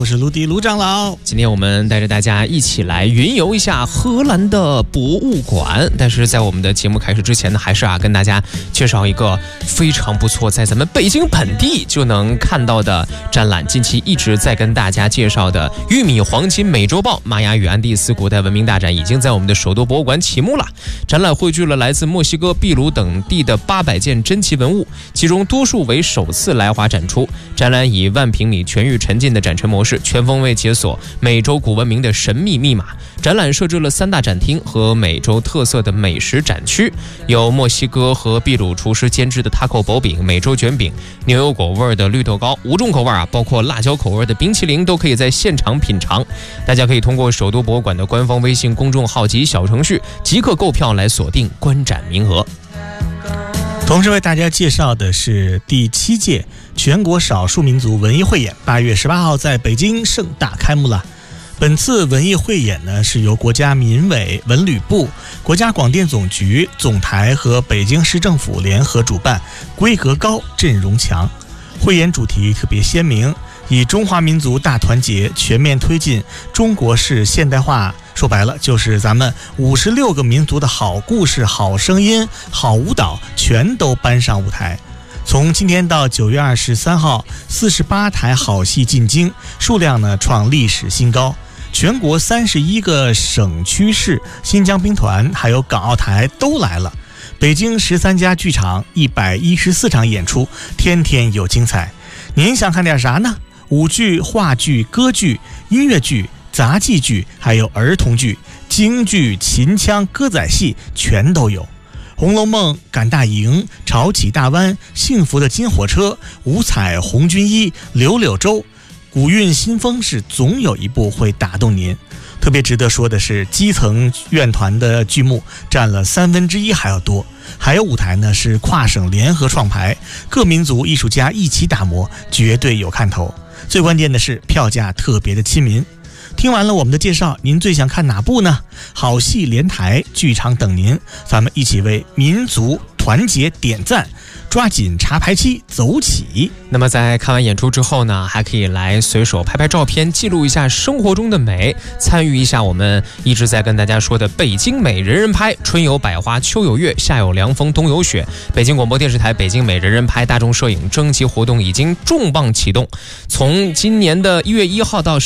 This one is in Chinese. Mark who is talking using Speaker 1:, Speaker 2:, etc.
Speaker 1: 我是卢迪卢长老，
Speaker 2: 今天我们带着大家一起来云游一下荷兰的博物馆。但是在我们的节目开始之前呢，还是跟大家介绍一个非常不错，在咱们北京本地就能看到的展览。近期一直在跟大家介绍的玉米黄金美洲豹玛雅与安第斯古代文明大展，已经在我们的首都博物馆启幕了。展览汇聚了来自墨西哥、秘鲁等地的800件珍奇文物，其中多数为首次来华展出。展览以10000平米全域沉浸的展陈模式，全方位解锁美洲古文明的神秘密码。展览设置了3大展厅和美洲特色的美食展区，有墨西哥和秘鲁厨师监制的塔口薄饼、美洲卷饼、牛油果味的绿豆糕，5种口味包括辣椒口味的冰淇淋都可以在现场品尝。大家可以通过首都博物馆的官方微信公众号及小程序即刻购票来锁定观展名额。
Speaker 1: 同时为大家介绍的是第7届全国少数民族文艺汇演，8月18号在北京盛大开幕了。本次文艺汇演呢，是由国家民委文旅部、国家广电总局、总台和北京市政府联合主办，规格高，阵容强。汇演主题特别鲜明，以中华民族大团结，全面推进中国式现代化，说白了就是咱们56个民族的好故事、好声音、好舞蹈全都搬上舞台。从今天到9月23号，48台好戏进京，数量呢创历史新高。全国31个省区市、新疆兵团还有港澳台都来了。北京13家剧场114场演出，天天有精彩。您想看点啥呢？舞剧、话剧、歌剧、音乐剧、杂技剧，还有儿童剧、京剧、秦腔、歌仔戏全都有。红楼梦、赶大营、潮起大湾、幸福的金火车、五彩红军衣、柳柳州，古韵新风是总有一部会打动您。特别值得说的是，基层院团的剧目占了1/3还要多，还有舞台呢是跨省联合创排，各民族艺术家一起打磨，绝对有看头。最关键的是票价特别的亲民。听完了我们的介绍，您最想看哪部呢？好戏连台，剧场等您，咱们一起为民族团结点赞，抓紧查排期，走起。
Speaker 2: 那么在看完演出之后呢，还可以来随手拍拍照片，记录一下生活中的美，参与一下我们一直在跟大家说的北京美人人拍，春有百花，秋有月，夏有凉风，冬有雪。北京广播电视台北京美人人拍大众摄影征集活动已经重磅启动，从今年的1月1号到